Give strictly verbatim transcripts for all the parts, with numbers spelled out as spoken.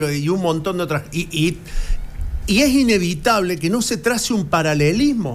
y un montón de otras. Y, y, y es inevitable que no se trace un paralelismo.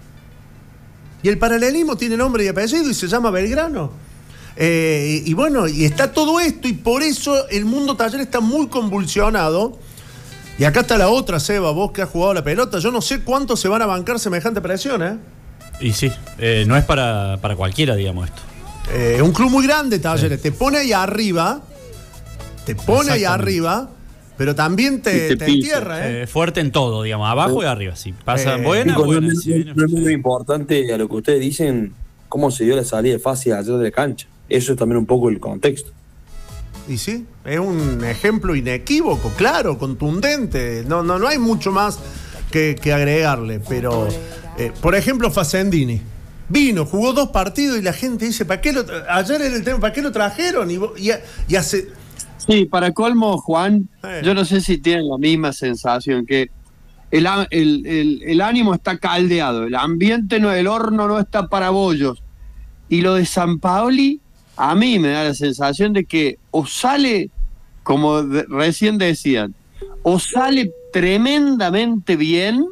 Y el paralelismo tiene nombre y apellido y se llama Belgrano. Eh, y, y bueno, y está todo esto, y por eso el mundo Taller está muy convulsionado. Y acá está la otra, Seba, vos que has jugado la pelota. Yo no sé cuánto se van a bancar semejante presión, ¿eh? Y sí, eh, no es para, para cualquiera, digamos, esto. Es eh, un club muy grande, Talleres. Sí. Te pone ahí arriba, te pone ahí arriba, pero también te, te, te entierra, ¿eh? eh. Fuerte en todo, digamos, abajo y arriba. Si pasa eh, buena, buena. buena. Es si viene, muy importante a lo que ustedes dicen, cómo se dio la salida fácil ayer de la cancha. Eso es también un poco el contexto. Y sí, es un ejemplo inequívoco, claro, contundente. No, no, no hay mucho más que, que agregarle. Pero, eh, por ejemplo, Facendini vino, jugó dos partidos y la gente dice, ¿para qué lo tra- ayer era el tema, ¿para qué lo trajeron? Y, y, y hace... Sí, para colmo, Juan, eh. yo no sé si tienen la misma sensación, que el, el, el, el ánimo está caldeado, el ambiente, no, el horno no está para bollos. Y lo de Sampaoli, a mí me da la sensación de que o sale, como de, recién decían, o sale tremendamente bien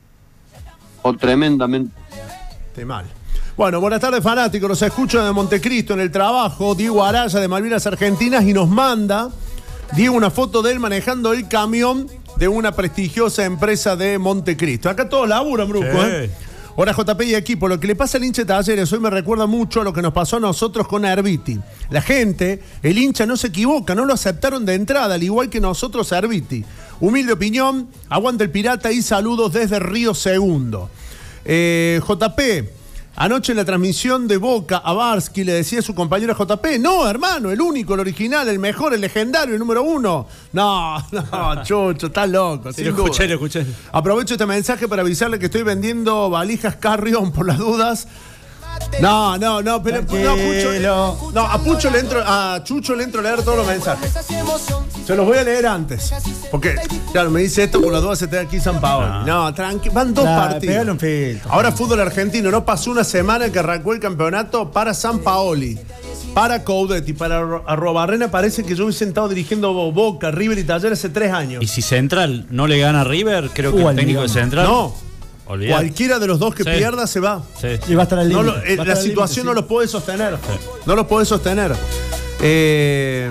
o tremendamente mal. Bueno, buenas tardes, fanáticos. Nos escucha de Montecristo en el trabajo. Diego Araya de Malvinas Argentinas y nos manda, Diego, una foto de él manejando el camión de una prestigiosa empresa de Montecristo. Acá todos laburan, Bruco, sí. ¿eh? Ahora, J P y equipo, lo que le pasa al hincha de Talleres hoy me recuerda mucho a lo que nos pasó a nosotros con Erviti. La gente, el hincha no se equivoca, no lo aceptaron de entrada, al igual que nosotros a Erviti. Humilde opinión, aguanta el Pirata y saludos desde Río Segundo. Eh, J P, anoche en la transmisión de Boca a Barsky le decía a su compañero J P, no, hermano, el único, el original, el mejor, el legendario, el número uno. No, no, Chucho, estás loco. Sí, lo escuché, lo escuché. Aprovecho este mensaje para avisarle que estoy vendiendo valijas Carrión por las dudas. No, no, no, pero no, Pucho, no, a Pucho le entro, a Chucho le entro a leer todos los mensajes. Se los voy a leer antes. Porque, claro, me dice esto por las dudas se te da aquí San Paolo. No, no tranqui, van dos nah, partidos. Un filtro, ahora fútbol argentino, no pasó una semana que arrancó el campeonato para San Paoli, para Coudet y para Arrobarrena. Parece que yo hubiese sentado dirigiendo Boca, River y Talleres hace tres años. Y si Central no le gana a River, creo que uh, el técnico de Central. No. Olvidar. Cualquiera de los dos que sí. pierda se va. Sí. Y va a estar al límite. No eh, la situación límite, sí. no los puede sostener. Sí. No los puede sostener. Eh,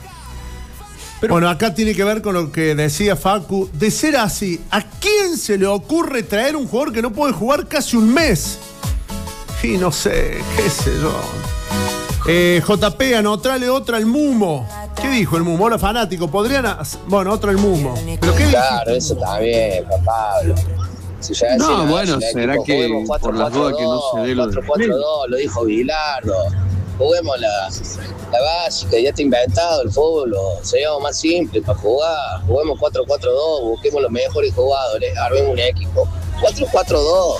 Pero, bueno, acá tiene que ver con lo que decía Facu. De ser así, ¿a quién se le ocurre traer un jugador que no puede jugar casi un mes? Y no sé, qué sé yo. Eh, J P, anotrale otra al Mumo. ¿Qué dijo el Mumo? Hola, fanático. ¿Podrían...? Bueno, otro el Mumo. ¿Pero qué claro, eso también, Juan Pablo. Si ya no, nada, bueno, será que por las dudas que no se dé lo de cuatro cuatro dos, lo dijo Bilardo. Juguemos la, la básica, ya está inventado el fútbol, sería más simple para jugar. Juguemos cuatro cuatro dos, busquemos los mejores jugadores, armemos un equipo. cuatro cuatro dos.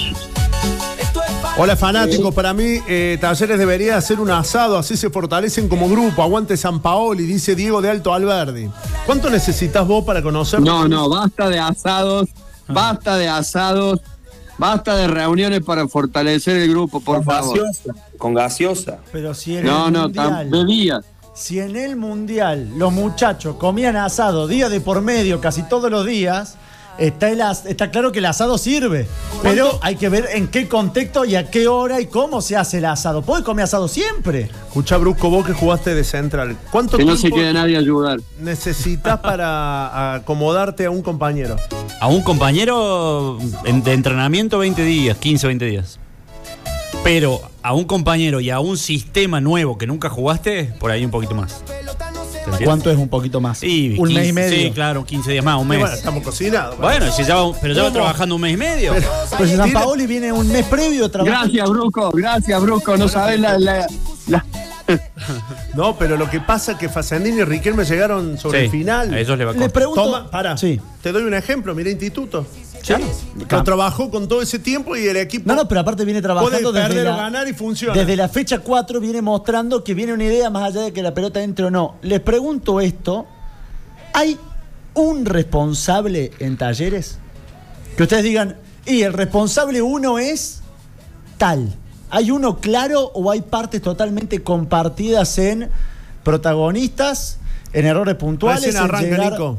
Hola, fanáticos. Para mí, eh, Talleres debería hacer un asado, así se fortalecen como grupo. Aguante San Paoli, dice Diego de Alto Alberdi. ¿Cuánto necesitas vos para conocerlo? No, no, basta de asados. Basta de asados, basta de reuniones para fortalecer el grupo, por con favor. Gaseosa, con gaseosa. Pero si en no, el no, mundial, bebía. Si en el mundial los muchachos comían asado día de por medio, casi todos los días, está, el as, está claro que el asado sirve. Pero hay que ver en qué contexto y a qué hora y cómo se hace el asado. ¿Podés comer asado siempre? Escucha, Brusco, vos que jugaste de central. ¿Cuánto que tiempo no se quede nadie a ayudar necesitas para acomodarte a un compañero? A un compañero de entrenamiento veinte días, quince, veinte días. Pero a un compañero y a un sistema nuevo que nunca jugaste, por ahí un poquito más. ¿Cuánto es un poquito más? Sí, un quince, mes y medio. Sí, claro, quince días más, un mes. Bueno, estamos cocinados. Bueno, si ya va, pero ya va trabajando un mes y medio. Pero, pero si San Paoli viene un mes previo trabajando. Gracias, Bruco, gracias, Bruco. No sabés la... la, la... No, pero lo que pasa es que Facendini y Riquelme llegaron sobre sí, el final. A ellos les va a Le pregunto. Toma, pará. Sí. Te doy un ejemplo, mira Instituto. Sí. Lo trabajó con todo ese tiempo y el equipo. No, no, pero aparte viene trabajando puede perder desde o la, ganar y funciona. Desde la fecha cuatro viene mostrando que viene una idea más allá de que la pelota entre o no. Les pregunto esto. ¿Hay un responsable en Talleres? Que ustedes digan, y el responsable uno es tal. ¿Hay uno claro o hay partes totalmente compartidas en protagonistas en errores puntuales. Recién en arranca, llegar- Nico.